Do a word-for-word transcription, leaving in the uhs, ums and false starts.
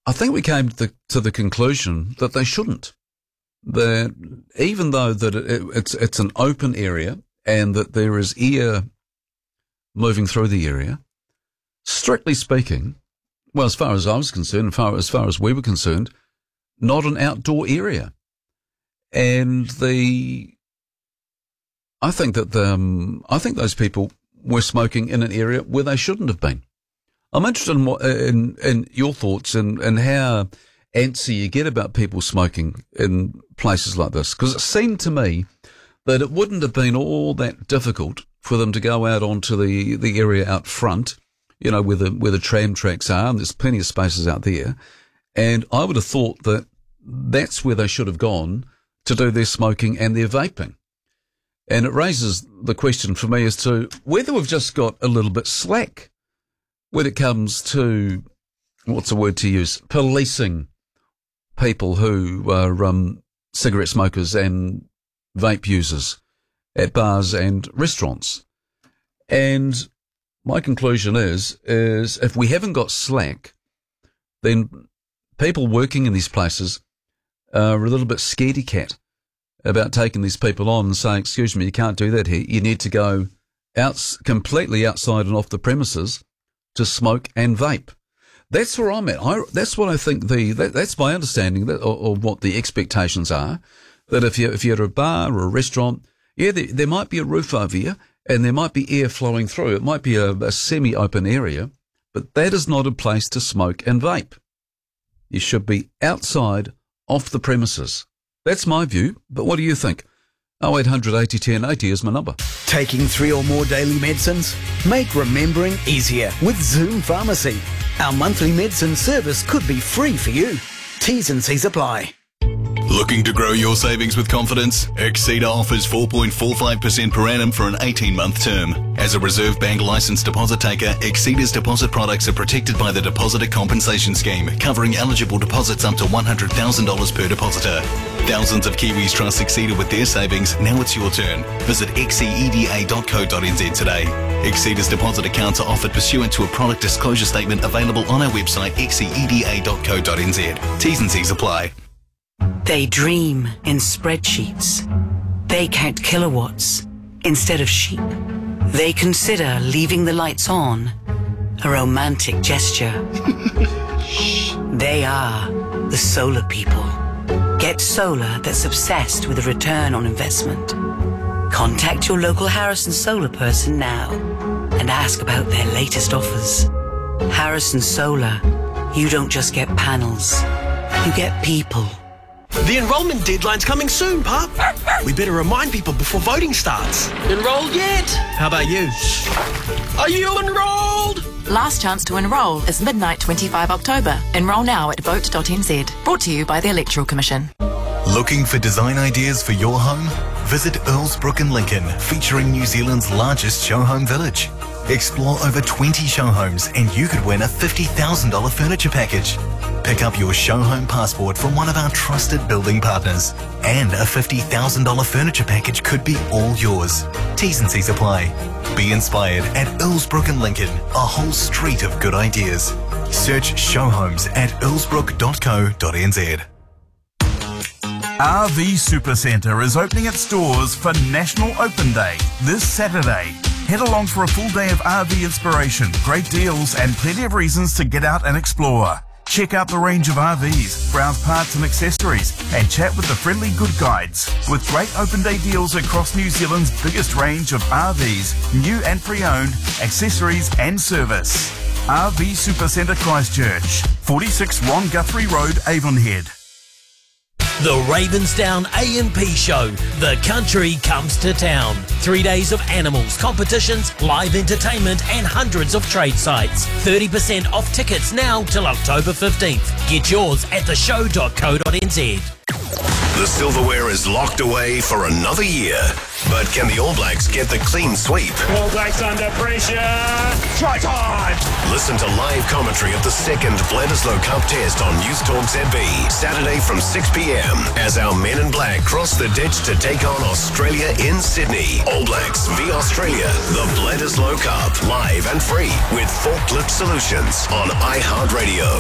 I think we came to the, to the conclusion that they shouldn't. That even though that it, it's it's an open area and that there is air moving through the area, strictly speaking, well, as far as I was concerned, as far as far as we were concerned, not an outdoor area. And the, I think that the, um, I think those people were smoking in an area where they shouldn't have been. I'm interested in what, in, in your thoughts and, and how antsy you get about people smoking in places like this. Because it seemed to me that it wouldn't have been all that difficult for them to go out onto the, the area out front, you know, where the, where the tram tracks are, and there's plenty of spaces out there. And I would have thought that that's where they should have gone to do their smoking and their vaping. And it raises the question for me as to whether we've just got a little bit slack when it comes to, what's the word to use, policing people who are um, cigarette smokers and vape users at bars and restaurants. And my conclusion is, is if we haven't got slack, then people working in these places are a little bit scaredy cat about taking these people on and saying, excuse me, you can't do that here. You need to go out completely outside and off the premises to smoke and vape. That's where I'm at. I, that's what I think the, that, that's my understanding that, or, or what the expectations are, that if you, if you're at a bar or a restaurant, yeah, there, there might be a roof over you and there might be air flowing through. It might be a, a semi-open area, but that is not a place to smoke and vape. You should be outside, off the premises. That's my view, but what do you think? oh eight hundred eighty ten eighty is my number. Taking three or more daily medicines? Make remembering easier with Zoom Pharmacy. Our monthly medicine service could be free for you. T's and C's apply. Looking to grow your savings with confidence? Exceeder offers four point four five percent per annum for an eighteen-month term. As a Reserve Bank licensed deposit taker, Exceeder's deposit products are protected by the Depositor Compensation Scheme, covering eligible deposits up to one hundred thousand dollars per depositor. Thousands of Kiwis trust Exceeder with their savings. Now it's your turn. Visit exceeda dot co dot n z today. Exceeder's deposit accounts are offered pursuant to a product disclosure statement available on our website exceeda dot co dot n z. T's and C's apply. They dream in spreadsheets. They count kilowatts instead of sheep. They consider leaving the lights on a romantic gesture. They are the solar people. Get solar that's obsessed with a return on investment. Contact your local Harrison Solar person now and ask about their latest offers. Harrison Solar, you don't just get panels, you get people. The enrolment deadline's coming soon, Pup. We better remind people before voting starts. Enrolled yet? How about you? Are you enrolled? Last chance to enrol is midnight twenty-fifth of October. Enrol now at vote dot n z. Brought to you by the Electoral Commission. Looking for design ideas for your home? Visit Earlsbrook in Lincoln, featuring New Zealand's largest show home village. Explore over twenty show homes and you could win a fifty thousand dollars furniture package. Pick up your show home passport from one of our trusted building partners. And a fifty thousand dollars furniture package could be all yours. T's and C's apply. Be inspired at Earlsbrook in Lincoln, a whole street of good ideas. Search show homes at earlsbrook dot co dot n z. R V Supercentre is opening its doors for National Open Day this Saturday. Head along for a full day of R V inspiration, great deals and plenty of reasons to get out and explore. Check out the range of R Vs, browse parts and accessories and chat with the friendly good guides. With great open day deals across New Zealand's biggest range of R Vs, new and pre-owned, accessories and service. R V Supercentre Christchurch, forty-six Ron Guthrie Road, Avonhead. The Ravensdown A and P Show. The country comes to town. Three days of animals, competitions, live entertainment and hundreds of trade sites. thirty percent off tickets now till October fifteenth. Get yours at the show dot co dot n z. The silverware is locked away for another year. But can the All Blacks get the clean sweep? All Blacks under pressure. Try time. Listen to live commentary of the second Bledisloe Cup test on News Talk Z B, Saturday from six p.m. as our men in black cross the ditch to take on Australia in Sydney. All Blacks v Australia, the Bledisloe Cup, live and free with Forklift Solutions on iHeartRadio.